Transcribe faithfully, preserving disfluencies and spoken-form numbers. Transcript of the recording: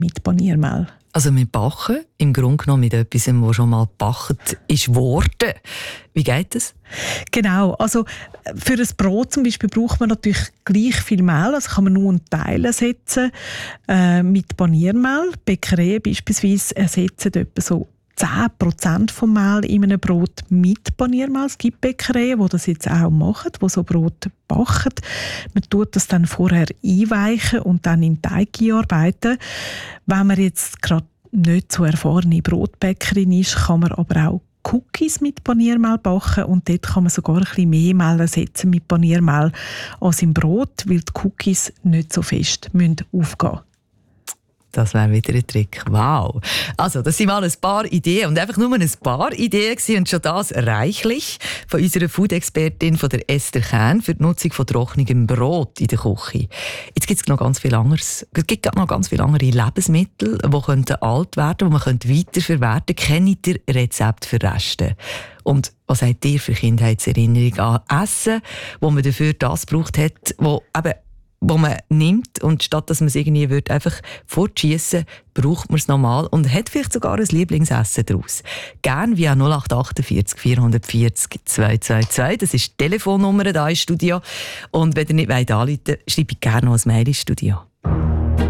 mit Paniermehl. Also wir backen im Grunde genommen mit etwas, das schon mal gebacken ist worden. Wie geht das? Genau, also für ein Brot zum Beispiel braucht man natürlich gleich viel Mehl, also kann man nur einen Teil ersetzen äh, mit Paniermehl. Bäckereien beispielsweise ersetzen etwa so zehn Prozent vom Mehl in einem Brot mit Paniermehl. Es gibt Bäckereien, die das jetzt auch machen, die so Brot backen. Man tut das dann vorher einweichen und dann in den Teig einarbeiten. Wenn man jetzt gerade nicht so erfahrene Brotbäckerin ist, kann man aber auch Cookies mit Paniermehl backen und dort kann man sogar ein bisschen mehr Mehl ersetzen mit Paniermehl als im Brot, weil die Cookies nicht so fest aufgehen müssen. Das wäre wieder ein Trick. Wow. Also, das sind mal ein paar Ideen. Und einfach nur ein paar Ideen gewesen, und schon das reichlich von unserer Food-Expertin, von der Esther Kern, für die Nutzung von trockenem Brot in der Küche. Jetzt gibt es noch ganz viel anderes. Es gibt noch ganz viele andere Lebensmittel, die könnten alt werden, die man weiterverwerten könnte. Kennt ihr Rezepte für Reste? Und was habt ihr für Kindheitserinnerungen an Essen, wo man dafür das gebraucht hat, wo eben wo man nimmt und statt dass man es irgendwie würde, einfach fortschiessen, braucht man es nochmal und hat vielleicht sogar ein Lieblingsessen daraus. Gerne via null acht vier acht vier vier null zwei zwei zwei. Das ist die Telefonnummer hier im Studio. Und wenn ihr nicht anrufen wollt, schreibt gerne noch ein Mail ins Studio.